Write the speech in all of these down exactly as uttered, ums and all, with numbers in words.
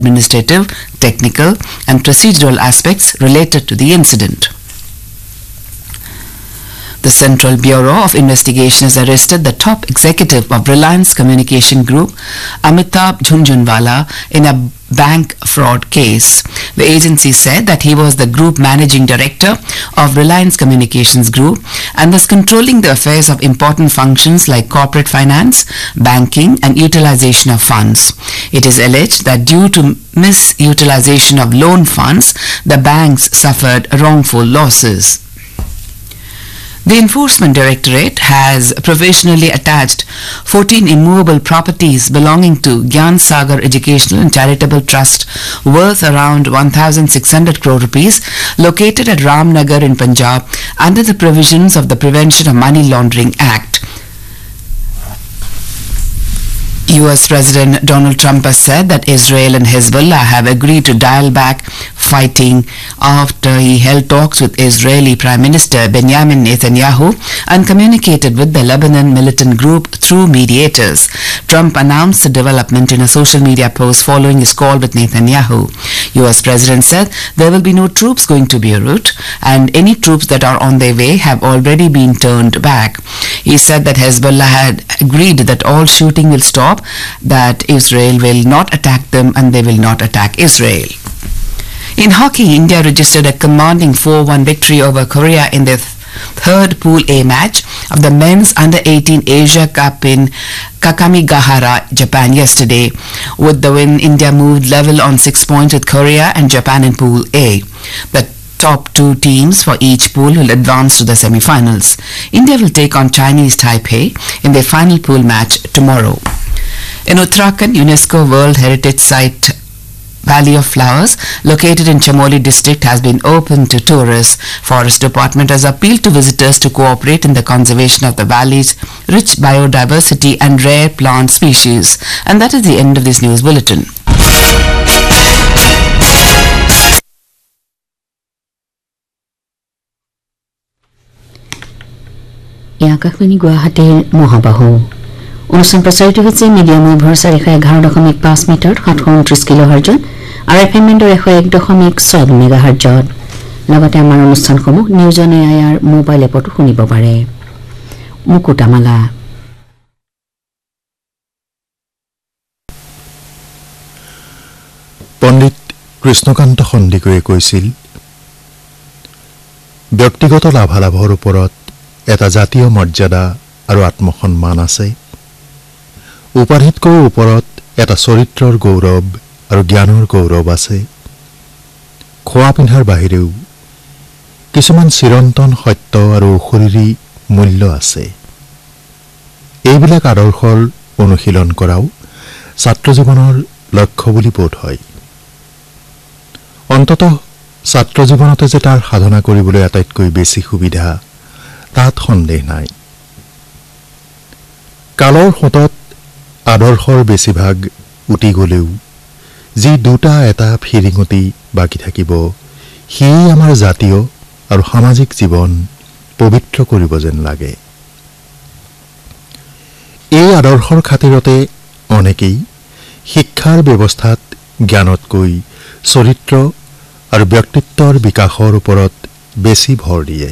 administrative, technical, and procedural aspects related to the incident. The Central Bureau of Investigation has arrested the top executive of Reliance Communication Group, Amitabh Jhunjhunwala, in a bank fraud case. The agency said that he was the group managing director of Reliance Communications Group and was controlling the affairs of important functions like corporate finance, banking, and utilization of funds. It is alleged that due to misutilization of loan funds, the banks suffered wrongful losses. The Enforcement Directorate has provisionally attached fourteen immovable properties belonging to Gyan Sagar Educational and Charitable Trust worth around one thousand six hundred crore rupees located at Ramnagar in Punjab under the provisions of the Prevention of Money Laundering Act. U S President Donald Trump has said that Israel and Hezbollah have agreed to dial back fighting after he held talks with Israeli Prime Minister Benjamin Netanyahu and communicated with the Lebanon militant group through mediators. Trump announced the development in a social media post following his call with Netanyahu. U S President said there will be no troops going to Beirut and any troops that are on their way have already been turned back. He said that Hezbollah had agreed that all shooting will stop, that Israel will not attack them and they will not attack Israel. In hockey, India registered a commanding four one victory over Korea in their third Pool A match of the men's under eighteen Asia Cup in Kakamigahara, Japan yesterday. With the win, India moved level on six points with Korea and Japan in Pool A. The top two teams for each pool will advance to the semi-finals. India will take on Chinese Taipei in their final pool match tomorrow. In Uttarakhand, UNESCO World Heritage Site Valley of Flowers, located in Chamoli district, has been open to tourists. Forest Department has appealed to visitors to cooperate in the conservation of the valley's rich biodiversity and rare plant species. And that is the end of this news bulletin. Yakakuni Guwahati Mohabahu. অনুষ্ঠান প্ৰচাৰিত হৈছে medium ৱেভৰ চাৰিশ এঘাৰ দশমিক পাঁচ metre সাতশ ঊনত্ৰিশ কিলোহাৰ্জত আৰু এফ এম বেণ্ডৰ এশ এক দশমিক ছয় মেগাহাৰ্জত। লগতে আমাৰ অনুষ্ঠানসমূহ নিউজ অন এয়াৰ মোবাইল এপতো শুনিব পাৰে। মুকুতামালা। পণ্ডিত কৃষ্ণকান্ত সন্দিকৈয়ে কৈছিল, ব্যক্তিগত লাভালাভৰ ওপৰত এটা জাতীয় মৰ্যাদা আৰু আত্মসন্মান আছে। উপাধিতকৈ ওপৰত এটা চৰিত্ৰৰ গৌৰৱ আৰু জ্ঞানৰ গৌৰৱ আছে। খোৱা পিন্ধাৰ বাহিৰেও কিছুমান চিৰন্তন সত্য আৰু অশৰীৰী মূল্য আছে। এইবিলাক আদৰ্শৰ অনুশীলন কৰাও ছাত্ৰ জীৱনৰ লক্ষ্য বুলি বোধ হয়। অন্ততঃ ছাত্ৰ জীৱনতে যে তাৰ সাধনা কৰিবলৈ আটাইতকৈ বেছি সুবিধা, তাত সন্দেহ নাই। কালৰ সোঁতত আদৰ্শৰ বেছিভাগ উটি গলেও যি দুটা এটা ফিৰিঙতি বাকী থাকিব, সিয়েই আমাৰ জাতীয় আৰু সামাজিক জীৱন পবিত্ৰ কৰিব যেন লাগে। এই আদৰ্শৰ খাতিৰতে অনেকেই শিক্ষাৰ ব্যৱস্থাত জ্ঞানতকৈ চৰিত্ৰ আৰু ব্যক্তিত্বৰ বিকাশৰ ওপৰত বেছি ভৰ দিয়ে।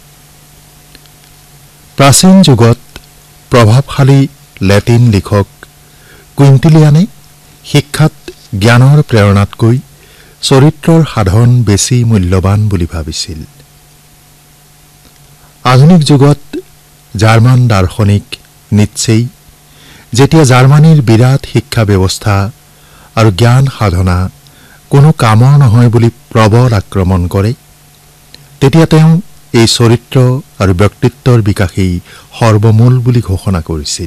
প্ৰাচীন যুগত প্ৰভাৱশালী লেটিন লিখক কুইণ্টিলিয়ানে শিক্ষাত জ্ঞানৰ প্ৰেৰণাতকৈ চৰিত্ৰৰ সাধন বেছি মূল্যৱান বুলি ভাবিছিল। আধুনিক যুগত জাৰ্মান দাৰ্শনিক নিটছেই যেতিয়া জাৰ্মানীৰ বিৰাট শিক্ষা ব্যৱস্থা আৰু জ্ঞান সাধনা কোনো কামৰ নহয় বুলি প্ৰবল আক্ৰমণ কৰে, তেতিয়া তেওঁ এই চৰিত্ৰ আৰু ব্যক্তিত্বৰ বিকাশেই সৰ্বমূল বুলি ঘোষণা কৰিছিল।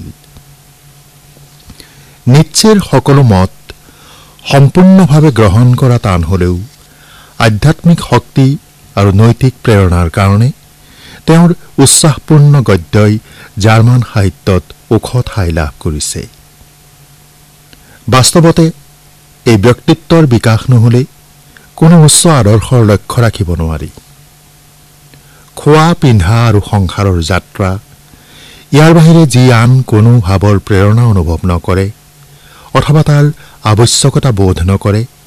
নিটছেৰ সকলো মত সম্পূৰ্ণভাৱে গ্ৰহণ কৰা টান হলেও আধ্যাত্মিক শক্তি আৰু নৈতিক প্ৰেৰণাৰ কাৰণে তেওঁৰ উৎসাহপূৰ্ণ গদ্যই জাৰ্মান সাহিত্যত ওখ ঠাই লাভ কৰিছে। বাস্তৱতে এই ব্যক্তিত্বৰ বিকাশ নহলে কোনো উচ্চ আদৰ্শৰ লক্ষ্য ৰাখিব নোৱাৰি। খোৱা পিন্ধা আৰু সংসাৰৰ যাত্ৰা, ইয়াৰ বাহিৰে যি আন কোনো ভাৱৰ প্ৰেৰণা অনুভৱ নকৰে, অথবা তাৰ আৱশ্যকতা বোধ নকৰে